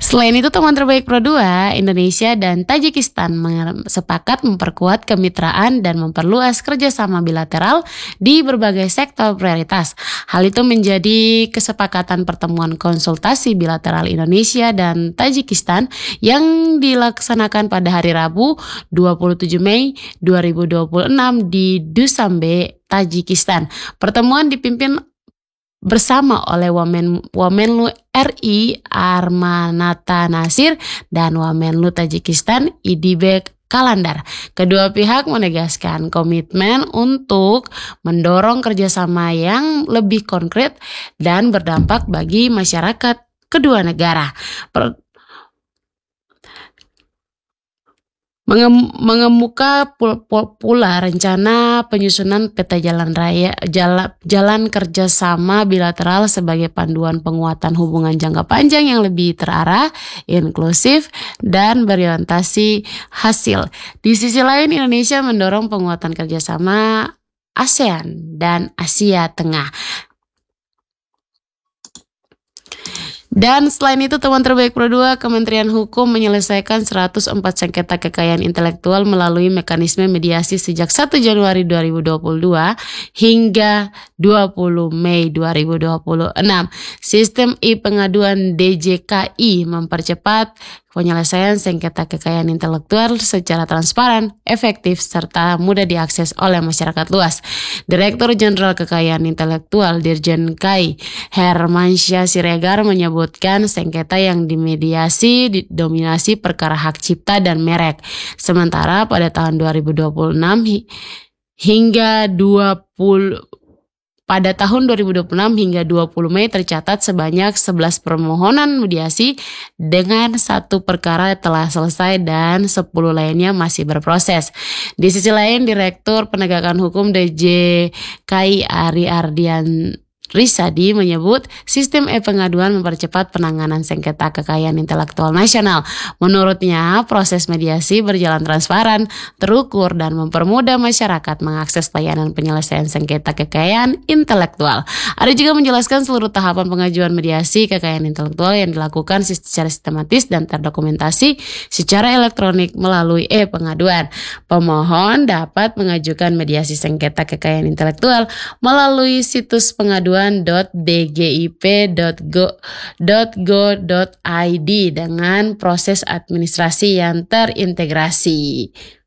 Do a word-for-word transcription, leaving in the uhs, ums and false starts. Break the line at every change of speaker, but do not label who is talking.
Selain itu, teman terbaik Pro dua, Indonesia dan Tajikistan sepakat memperkuat kemitraan dan memperluas kerjasama bilateral di berbagai sektor prioritas. Hal itu menjadi kesepakatan pertemuan konsultasi bilateral Indonesia dan Tajikistan yang dilaksanakan pada hari Rabu dua puluh tujuh Mei dua ribu dua puluh enam di Dushanbe, Tajikistan. Pertemuan dipimpin bersama oleh Wamen, Wamenlu R I Armanata Nasir dan Wamenlu Tajikistan Idibek Kalandar. Kedua pihak menegaskan komitmen untuk mendorong kerjasama yang lebih konkret dan berdampak bagi masyarakat kedua negara. Per Mengemuka pula rencana penyusunan peta jalan raya jalan, jalan kerjasama bilateral sebagai panduan penguatan hubungan jangka panjang yang lebih terarah, inklusif, dan berorientasi hasil. Di sisi lain, Indonesia mendorong penguatan kerjasama ASEAN dan Asia Tengah. Dan selain itu, teman terbaik Pro dua, Kementerian Hukum menyelesaikan seratus empat sengketa kekayaan intelektual melalui mekanisme mediasi sejak satu Januari dua ribu dua puluh dua hingga dua puluh Mei dua ribu dua puluh enam. Sistem e-pengaduan D J K I mempercepat penyelesaian sengketa kekayaan intelektual secara transparan, efektif, serta mudah diakses oleh masyarakat luas. Direktur Jenderal Kekayaan Intelektual Dirjen K A I Hermansyah Siregar menyebutkan sengketa yang dimediasi didominasi perkara hak cipta dan merek. Sementara pada tahun dua ribu dua puluh enam hingga dua puluh Pada tahun dua ribu dua puluh enam hingga dua puluh Mei tercatat sebanyak sebelas permohonan mediasi dengan satu perkara telah selesai dan sepuluh lainnya masih berproses. Di sisi lain, Direktur Penegakan Hukum D J K I Ari Ardian Risadi menyebut sistem e-pengaduan mempercepat penanganan sengketa kekayaan intelektual nasional. Menurutnya, proses mediasi berjalan transparan, terukur, dan mempermudah masyarakat mengakses layanan penyelesaian sengketa kekayaan intelektual. Ada juga menjelaskan seluruh tahapan pengajuan mediasi kekayaan intelektual yang dilakukan secara sistematis dan terdokumentasi secara elektronik melalui e-pengaduan. Pemohon dapat mengajukan mediasi sengketa kekayaan intelektual melalui situs pengaduan dot d g i p dot go dot i d dengan proses administrasi yang terintegrasi.